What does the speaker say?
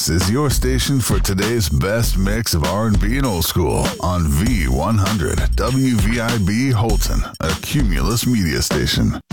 This is your station for today's best mix of R&B and old school on V100 WVIB Holton, a Cumulus media station.